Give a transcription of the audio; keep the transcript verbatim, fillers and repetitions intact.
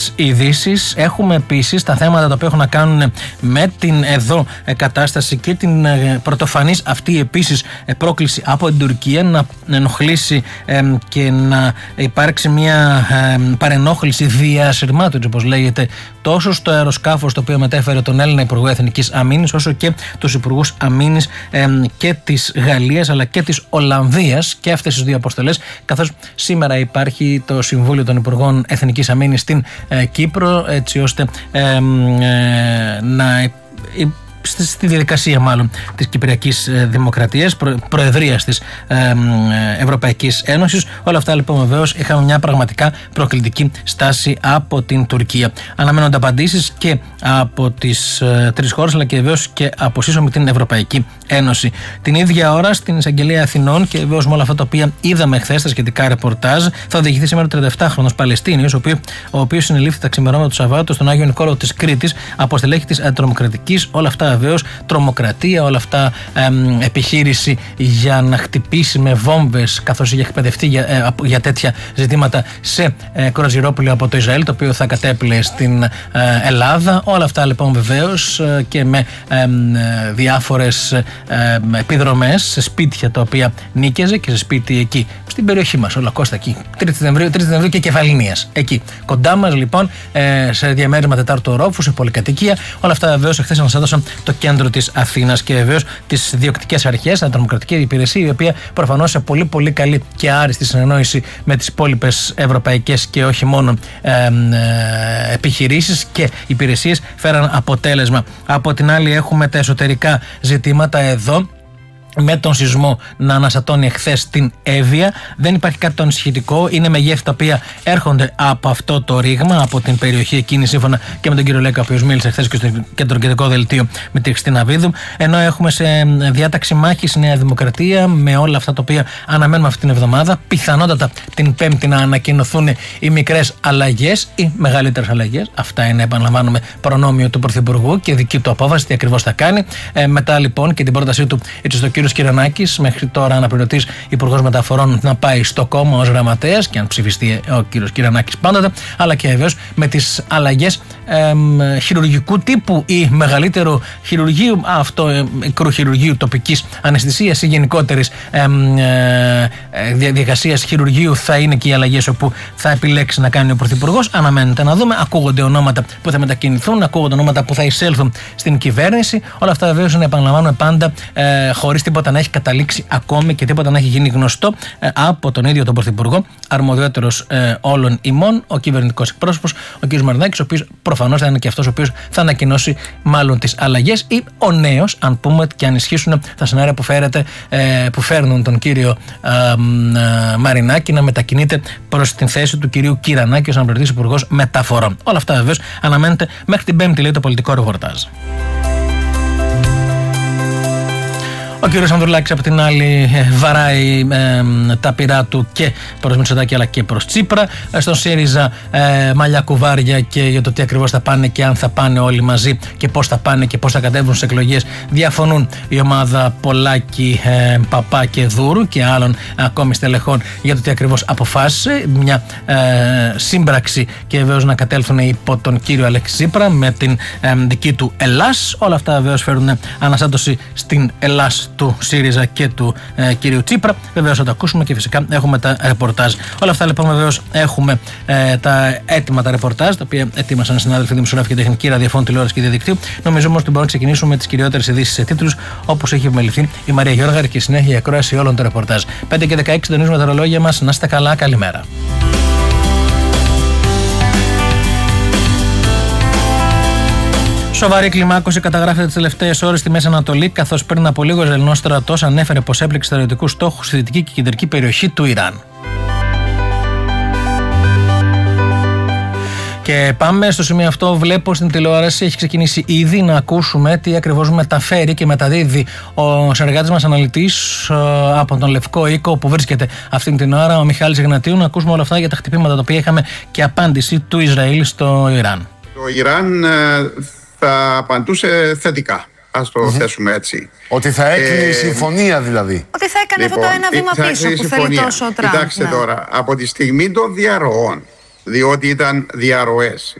τις ειδήσεις. Έχουμε επίσης τα θέματα τα οποία έχουν να κάνουν με την εδώ κατάσταση και την πρωτοφανής αυτή επίσης πρόκληση από την Τουρκία να ενοχλήσει ε, και να υπάρξει μια ε, παρενόχληση διασυρμάτων, όπως λέγεται, τόσο στο αεροσκάφος το οποίο μετέφερε τον Έλληνα Υπουργό Εθνικής Αμήνης, όσο και τους Υπουργούς Αμήνης ε, και της Γαλλίας αλλά και της Ολλανδίας, και αυτές τις δύο αποστολές, καθώς σήμερα υπάρχει το Συμβούλιο των Υπουργών Εθνικής Αμήνης στην ε, Κύπρο, έτσι ώστε ε, ε, να ε, στη διαδικασία μάλλον της Κυπριακής Δημοκρατίας, προ, προεδρίας της ε, ε, Ευρωπαϊκής Ένωσης. Όλα αυτά λοιπόν βεβαίως είχαμε μια πραγματικά προκλητική στάση από την Τουρκία. Αναμένονται απαντήσεις και από τις ε, τρεις χώρες, αλλά και βεβαίως και από σύσσωμη την Ευρωπαϊκή Ένωση. Την ίδια ώρα στην Εισαγγελία Αθηνών, και βεβαίως με όλα αυτά τα οποία είδαμε χθες, τα σχετικά ρεπορτάζ, θα οδηγηθεί σήμερα ο τριανταεφτάχρονος Παλαιστίνιος, ο, ο οποίος συνελήφθη τα ξημερώματα του Σαββάτου στον Άγιο Νικόλαο της Κρήτης από στελέχη της αντιτρομοκρατικής. Όλα αυτά βεβαίως τρομοκρατία, όλα αυτά εμ, επιχείρηση για να χτυπήσει με βόμβες, καθώς είχε εκπαιδευτεί για, ε, για τέτοια ζητήματα σε ε, κοραζιρόπουλο από το Ισραήλ, το οποίο θα κατέπλε στην ε, Ελλάδα. Όλα αυτά λοιπόν βεβαίως ε, και με ε, ε, διάφορες ε, ε, επιδρομές σε σπίτια τα οποία νίκαιζε, και σε σπίτι εκεί στην περιοχή μας, όλα Κώστα, εκεί τρίτη Σεπτεμβρίου και Κεφαληνίας, εκεί κοντά μας λοιπόν, ε, σε διαμέρισμα τετάρτου ορόφου, σε πολυκατοικία. Όλα αυτά βεβαίως εχθές μας έδωσαν το κέντρο της Αθήνας, και βεβαίως τις διοκτικές αρχές, αντιτρομοκρατική υπηρεσία, η οποία προφανώς σε πολύ πολύ καλή και άριστη συνεννόηση με τις υπόλοιπες ευρωπαϊκές και όχι μόνο ε, ε, επιχειρήσεις και υπηρεσίες φέραν αποτέλεσμα. Από την άλλη έχουμε τα εσωτερικά ζητήματα εδώ, με τον σεισμό να αναστατώνει εχθές στην Εύβοια. Δεν υπάρχει κάτι το ανησυχητικό. Είναι μεγέθη τα οποία έρχονται από αυτό το ρήγμα, από την περιοχή εκείνη, σύμφωνα και με τον κύριο Λέκα, ο οποίος μίλησε χθες και στο κεντροκεντρικό δελτίο με τη Χριστίνα Βίδου. Ενώ έχουμε σε διάταξη μάχη στη Νέα Δημοκρατία, με όλα αυτά τα οποία αναμένουμε αυτή την εβδομάδα. Πιθανότατα την Πέμπτη να ανακοινωθούν οι μικρές αλλαγές ή μεγαλύτερες αλλαγές. Αυτά είναι, επαναλαμβάνουμε, προνόμιο του Πρωθυπουργού και δική του απόφαση, τι ακριβώς θα κάνει. Ε, μετά λοιπόν και την πρότασή του έτσι στο κύριος Κυρανάκης, μέχρι τώρα αναπληρωτής Υπουργός Μεταφορών, να πάει στο κόμμα ως γραμματέας, και αν ψηφιστεί ο κύριος Κυρανάκης πάντοτε, αλλά και βεβαίως με τις αλλαγές εμ, χειρουργικού τύπου ή μεγαλύτερου χειρουργείου, αυτό ε, μικρού χειρουργείου τοπικής αναισθησίας ή γενικότερης εμ, ε, διαδικασίας χειρουργείου, θα είναι και οι αλλαγές όπου θα επιλέξει να κάνει ο Πρωθυπουργός. Αναμένεται να δούμε. Ακούγονται ονόματα που θα μετακινηθούν, ακούγονται ονόματα που θα εισέλθουν στην κυβέρνηση. Όλα αυτά βεβαίως είναι, επαναλαμβάνουμε, πάντα ε, χωρίς τίποτα να έχει καταλήξει ακόμη και τίποτα να έχει γίνει γνωστό ε, από τον ίδιο τον Πρωθυπουργό, αρμοδιότερος ε, όλων ημών, ο κυβερνητικός εκπρόσωπος, ο κ. Μαρινάκης, ο οποίος προφανώς θα είναι και αυτός ο οποίος θα ανακοινώσει μάλλον τις αλλαγές, ή ο νέος, αν πούμε και αν ισχύσουν τα σενάρια που, φέρεται, ε, που φέρνουν τον κύριο ε, ε, Μαρινάκη να μετακινείται προς την θέση του κυρίου Κυρανάκη ως αναπληρωτής Υπουργός Μεταφορών. Όλα αυτά βεβαίως αναμένεται μέχρι την Πέμπτη, λέει το πολιτικό ρεπορτάζ. Ο κύριος Ανδρουλάκης από την άλλη βαράει ε, τα πυρά του και προς Μητσοτάκη αλλά και προς Τσίπρα. Στον ΣΥΡΙΖΑ ε, μαλλιά κουβάρια και για το τι ακριβώς θα πάνε και αν θα πάνε όλοι μαζί και πώς θα πάνε και πώς θα κατέβουν στις εκλογές. Διαφωνούν η ομάδα Πολάκη, ε, Παπά και Δούρου και άλλων ακόμη στελεχών για το τι ακριβώς αποφάσισε. Μια ε, σύμπραξη και βεβαίως να κατέλθουν υπό τον κύριο Αλέξη Τσίπρα με την ε, δική του Ελλάς. Όλα αυτά βεβαίως φέρουν αναστάτωση στην Ελλάς του ΣΥΡΙΖΑ και του ε, κυρίου Τσίπρα. Βεβαίως θα το ακούσουμε και φυσικά έχουμε τα ρεπορτάζ. Όλα αυτά λοιπόν βεβαίως έχουμε ε, τα έτοιμα τα ρεπορτάζ, τα οποία ετοίμασαν οι συνάδελφοι δημοσιογράφοι και τεχνική ραδιοφώνου, τηλεόραση και διαδικτύου. Νομίζω όμως ότι μπορούμε να ξεκινήσουμε με τις κυριότερες ειδήσεις σε τίτλους, όπως έχει επιμεληθεί η Μαρία Γιώργαρη και συνέχεια η ακρόαση όλων των ρεπορτάζ. πέντε και δεκαέξι συντονίζουμε τα ρολόγια μας. Να είστε καλά, καλημέρα. Σοβαρή κλιμάκωση καταγράφεται τις τελευταίες ώρες στη Μέση Ανατολή, καθώς πριν από λίγο ο Ισραηλινός στρατός ανέφερε πως έπληξε στρατιωτικούς στόχους στη δυτική και κεντρική περιοχή του Ιράν. Και πάμε στο σημείο αυτό. Βλέπω στην τηλεόραση έχει ξεκινήσει ήδη να ακούσουμε τι ακριβώς μεταφέρει και μεταδίδει ο συνεργάτης μας αναλυτής από τον Λευκό Οίκο, που βρίσκεται αυτή την ώρα, ο Μιχάλης Ιγνατίου. Να ακούσουμε όλα αυτά για τα χτυπήματα τα οποία είχαμε και απάντηση του Ισραήλ στο Ιράν. Το Ιράν θα απαντούσε θετικά. Ας το mm-hmm. θέσουμε έτσι. Ότι θα έκλεινε η συμφωνία δηλαδή. Ότι θα έκανε λοιπόν, αυτό το ένα βήμα πίσω που συμφωνία. Θέλει τόσο ο Τραμπ. Κοιτάξτε ναι. τώρα, από τη στιγμή των διαρροών, διότι ήταν διαρροές